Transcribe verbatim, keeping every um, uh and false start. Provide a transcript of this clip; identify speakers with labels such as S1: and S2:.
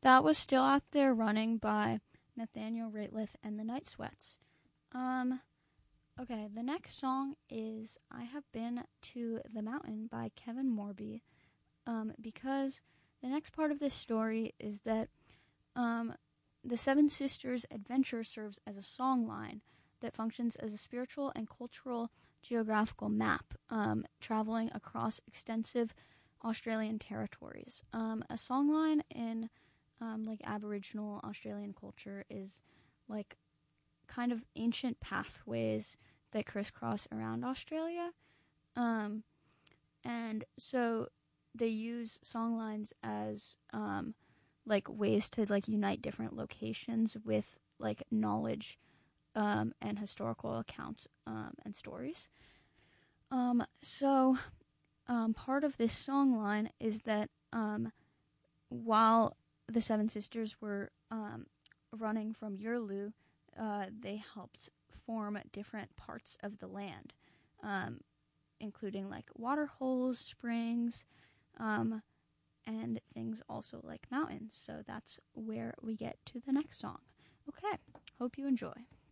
S1: That was Still Out There Running by Nathaniel Rateliff and the Night Sweats. Um, okay, the next song is I Have Been to the Mountain by Kevin Morby, um, because the next part of this story is that um, the Seven Sisters' adventure serves as a songline that functions as a spiritual and cultural geographical map, um, traveling across extensive Australian territories. Um, a songline in um, like Aboriginal Australian culture is like kind of ancient pathways that crisscross around Australia, um, and so they use songlines as um, like ways to like unite different locations with like knowledge um, and historical accounts um, and stories. Um, so um, part of this songline is that um, while the Seven Sisters were um, running from Yurlu, uh, they helped form different parts of the land, um, including like water holes, springs, um, and things also like mountains. So that's where we get to the next song. Okay, hope you enjoy.